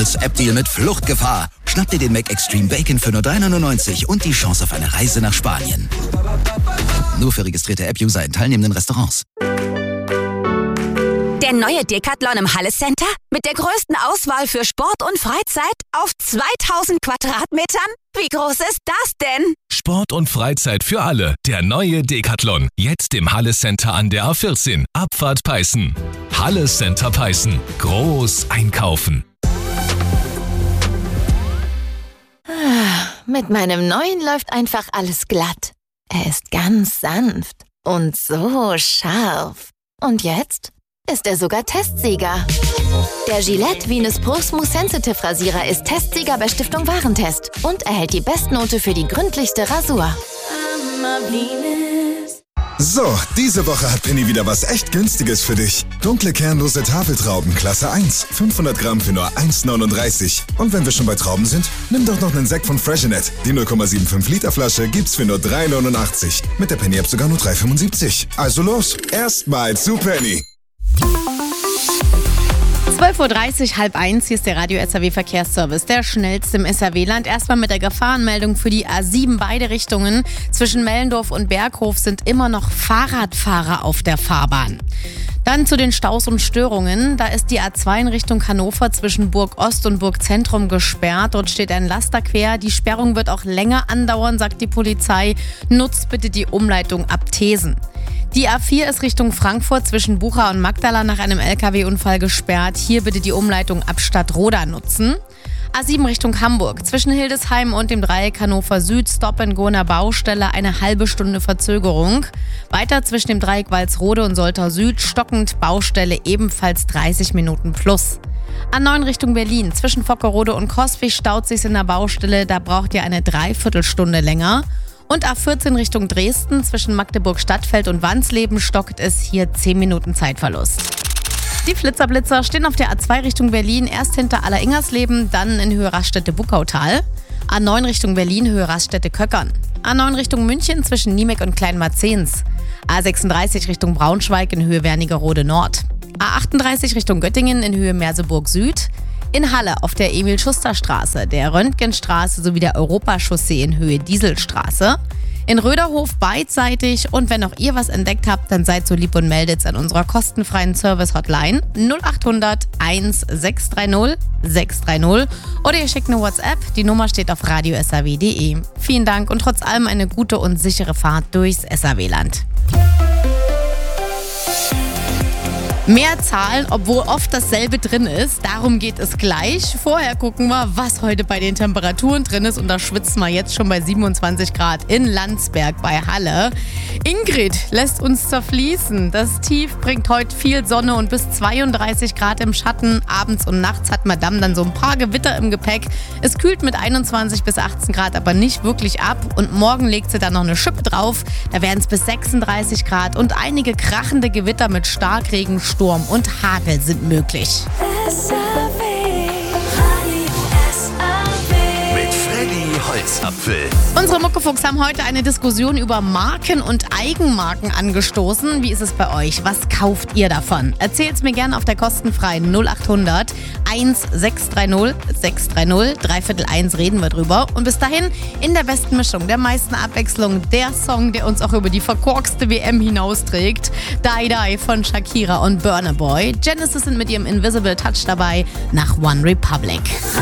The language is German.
App-Deal mit Fluchtgefahr. Schnapp dir den Mac Extreme Bacon für nur 3,99 € und die Chance auf eine Reise nach Spanien. Nur für registrierte App-User in teilnehmenden Restaurants. Der neue Decathlon im Halle Center mit der größten Auswahl für Sport und Freizeit auf 2000 Quadratmetern? Wie groß ist das denn? Sport und Freizeit für alle. Der neue Decathlon. Jetzt im Halle Center an der A14. Abfahrt Peißen. Halle Center Peißen. Groß einkaufen. Mit meinem neuen läuft einfach alles glatt. Er ist ganz sanft und so scharf. Und jetzt ist er sogar Testsieger. Der Gillette Venus Pro Smooth Sensitive Rasierer ist Testsieger bei Stiftung Warentest und erhält die Bestnote für die gründlichste Rasur. So, diese Woche hat Penny wieder was echt Günstiges für dich. Dunkle kernlose Tafeltrauben Klasse 1, 500 Gramm für nur 1,39. Und wenn wir schon bei Trauben sind, nimm doch noch einen Sekt von Freshenet. Die 0,75 Liter Flasche gibt's für nur 3,89. Mit der Penny-App sogar nur 3,75. Also los, erstmal zu Penny. 12.30 Uhr, halb eins, hier ist der Radio SAW Verkehrsservice, der schnellste im SAW-Land. Erstmal mit der Gefahrenmeldung für die A7 beide Richtungen. Zwischen Mellendorf und Berghof sind immer noch Fahrradfahrer auf der Fahrbahn. Dann zu den Staus und Störungen. Da ist die A2 in Richtung Hannover zwischen Burg Ost und Burg Zentrum gesperrt. Dort steht ein Laster quer. Die Sperrung wird auch länger andauern, sagt die Polizei. Nutzt bitte die Umleitung ab Thesen. Die A4 ist Richtung Frankfurt zwischen Bucha und Magdala nach einem LKW-Unfall gesperrt. Hier bitte die Umleitung ab Stadtroda nutzen. A7 Richtung Hamburg. Zwischen Hildesheim und dem Dreieck Hannover Süd, Stop-and-Go an der Baustelle, eine halbe Stunde Verzögerung. Weiter zwischen dem Dreieck Walsrode und Soltau Süd, stockend, Baustelle ebenfalls 30 Minuten plus. A9 Richtung Berlin. Zwischen Vockerode und Coswig staut sich's in der Baustelle, da braucht ihr eine Dreiviertelstunde länger. Und A14 Richtung Dresden, zwischen Magdeburg-Stadtfeld und Wansleben stockt es, hier 10 Minuten Zeitverlust. Die Flitzer-Blitzer stehen auf der A2 Richtung Berlin, erst hinter Aller-Ingersleben, dann in Höhe Raststätte-Buckautal. A9 Richtung Berlin, Höhe Raststätte-Köckern. A9 Richtung München zwischen Niemek und Kleinmarzens. A36 Richtung Braunschweig in Höhe Wernigerode Nord. A38 Richtung Göttingen in Höhe Merseburg Süd. In Halle auf der Emil-Schuster-Straße, der Röntgenstraße sowie der Europachaussee in Höhe Dieselstraße. In Röderhof beidseitig, und wenn auch ihr was entdeckt habt, dann seid so lieb und meldet's an unserer kostenfreien Service-Hotline 0800 1630 630 oder ihr schickt eine WhatsApp, die Nummer steht auf radiosaw.de. Vielen Dank und trotz allem eine gute und sichere Fahrt durchs SAW-Land. Mehr zahlen, obwohl oft dasselbe drin ist. Darum geht es gleich. Vorher gucken wir, was heute bei den Temperaturen drin ist. Und da schwitzt man jetzt schon bei 27 Grad in Landsberg bei Halle. Ingrid lässt uns zerfließen. Das Tief bringt heute viel Sonne und bis 32 Grad im Schatten. Abends und nachts hat Madame dann so ein paar Gewitter im Gepäck. Es kühlt mit 21 bis 18 Grad aber nicht wirklich ab. Und morgen legt sie dann noch eine Schippe drauf. Da werden es bis 36 Grad und einige krachende Gewitter mit Starkregen, Sturm und Hagel sind möglich. Mit Freddy Holzapfel. Unsere Muckefuchs haben heute eine Diskussion über Marken und Eigenmarken angestoßen. Wie ist es bei euch? Was kauft ihr davon? Erzählt's mir gerne auf der kostenfreien 0800 1630 630. 3/4 reden wir drüber. Und bis dahin in der besten Mischung, der meisten Abwechslung, der Song, der uns auch über die verkorkste WM hinausträgt. Die Die von Shakira und Burna Boy. Genesis sind mit ihrem Invisible Touch dabei nach One Republic.